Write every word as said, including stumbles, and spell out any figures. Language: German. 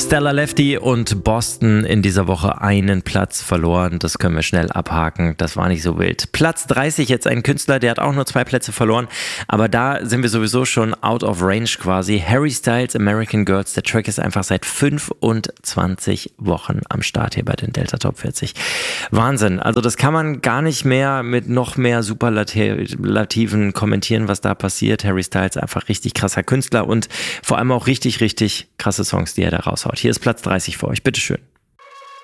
Stella Lefty und Boston in dieser Woche einen Platz verloren. Das können wir schnell abhaken. Das war nicht so wild. Platz dreißig jetzt ein Künstler, der hat auch nur zwei Plätze verloren. Aber da sind wir sowieso schon out of range quasi. Harry Styles, American Girls. Der Track ist einfach seit fünfundzwanzig Wochen am Start hier bei den Delta Top vierzig. Wahnsinn. Also das kann man gar nicht mehr mit noch mehr Superlativen kommentieren, was da passiert. Harry Styles einfach richtig krasser Künstler und vor allem auch richtig, richtig krasse Songs, die er da raushaut. Hier ist Platz dreißig für euch. Bitteschön.